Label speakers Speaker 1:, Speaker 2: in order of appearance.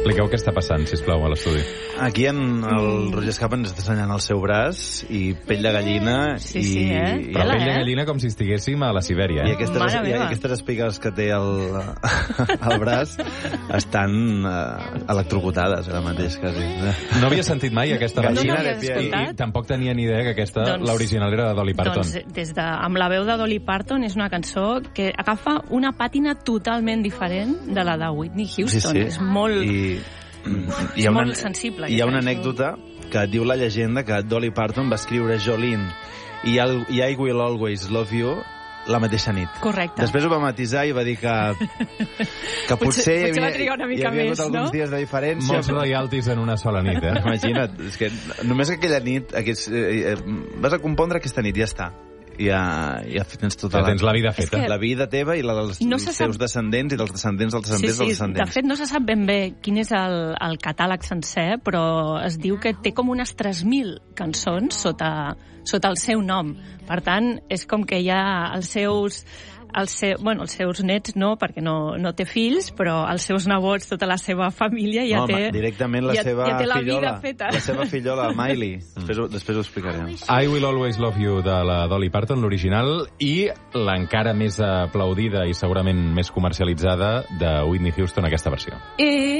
Speaker 1: Expliqueu què està passant, sisplau, a l'estudi.
Speaker 2: Aquí el Roger Escapa ens està ensenyant el seu braç i pell de gallina
Speaker 1: Però pell de gallina com si estiguéssim a la Sibèria.
Speaker 2: I aquestes espigues que té al braç estan electrocutades ara mateix, quasi.
Speaker 1: No havia sentit mai aquesta versió.
Speaker 3: No l'havia escoltat.
Speaker 1: I tampoc tenia ni idea que aquesta, l'original, era de Dolly Parton.
Speaker 3: Doncs amb la veu de Dolly Parton és una cançó que agafa una pàtina totalment diferent de la de Whitney Houston.
Speaker 2: Sí.
Speaker 3: És molt...
Speaker 2: És
Speaker 3: molt sensible.
Speaker 2: Hi ha una anècdota que diu la llegenda que Dolly Parton va escriure Jolene i I Will Always Love You la mateixa nit.
Speaker 3: Correcte.
Speaker 2: Després ho va matisar i va dir que potser
Speaker 3: va trigar una mica
Speaker 2: hi havia
Speaker 3: més,
Speaker 2: alguns dies de diferència.
Speaker 1: Molts royalties en una sola nit,
Speaker 2: Imagina't, és que només aquella nit vas a compondre aquesta nit, ja està. Ja tens tota
Speaker 1: tens la vida feta.
Speaker 2: La vida teva i la dels teus descendents i dels descendents dels descendents dels descendents.
Speaker 3: De fet, no se sap ben bé quin és el catàleg sencer, però es diu que té com unes 3.000 cançons sota el seu nom. Per tant, és com que hi ha els seus nets no, perquè no té fills, però els seus nebots, tota la seva família ja té...
Speaker 2: Directament la seva fillola. La seva fillola, Miley. Després ho explicarem.
Speaker 1: I Will Always Love You, de la Dolly Parton, l'original, i l'encara més aplaudida i segurament més comercialitzada de Whitney Houston, aquesta versió.